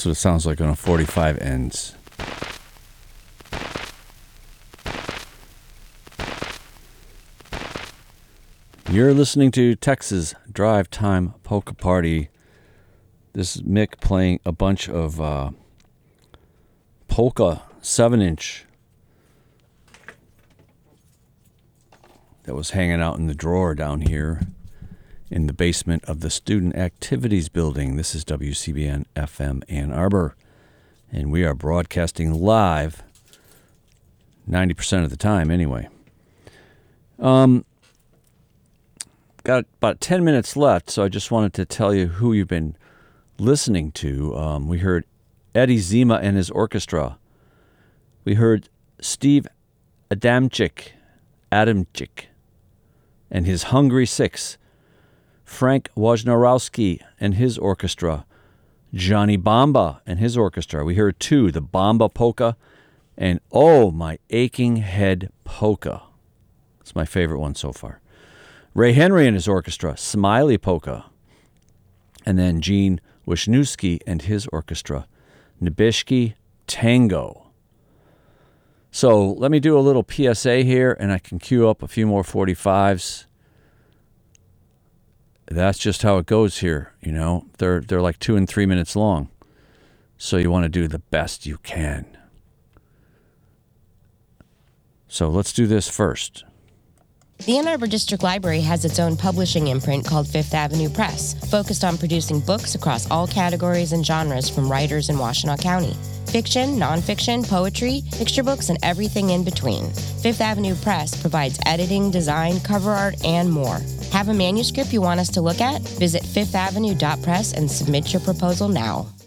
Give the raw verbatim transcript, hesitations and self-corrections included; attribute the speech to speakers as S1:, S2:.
S1: That's what it sounds like when a forty-five ends. You're listening to Texas Drive Time Polka Party. This is Mick playing a bunch of uh, polka seven-inch that was hanging out in the drawer down here in the basement of the Student Activities Building. This is W C B N F M Ann Arbor, and we are broadcasting live ninety percent of the time anyway. Um, got about ten minutes left, so I just wanted to tell you who you've been listening to. Um, we heard Eddie Zima and his orchestra. We heard Steve Adamczyk, Adamczyk, and his Hungry Six. Frank Wojnarowski and his orchestra. Johnny Bamba and his orchestra. We heard two, the Bamba Polka and Oh My Aching Head Polka. It's my favorite one so far. Ray Henry and his orchestra, Smiley Polka. And then Gene Wisniewski and his orchestra, Niebieski Tango. So let me do a little P S A here, and I can cue up a few more forty-fives. That's just how it goes here, you know. They're they're like two and three minutes long. So you want to do the best you can. So let's do this first.
S2: The Ann Arbor District Library has its own publishing imprint called Fifth Avenue Press, focused on producing books across all categories and genres from writers in Washtenaw County. Fiction, nonfiction, poetry, picture books, and everything in between. Fifth Avenue Press provides editing, design, cover art, and more. Have a manuscript you want us to look at? Visit fifth avenue dot press and submit your proposal now.